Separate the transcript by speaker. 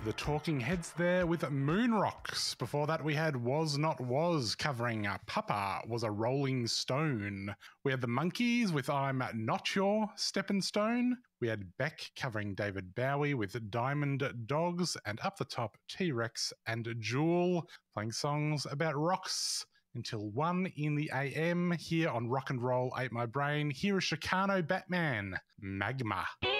Speaker 1: The Talking Heads there with Moon Rocks. Before that, we had Was Not Was covering Papa Was a Rolling Stone. We had the Monkees with I'm Not Your Steppin' Stone. We had Beck covering David Bowie with Diamond Dogs. And up the top, T-Rex and Jewel playing songs about rocks until 1 in the AM here on Rock and Roll Ate My Brain. Here is Chicano Batman, Magma.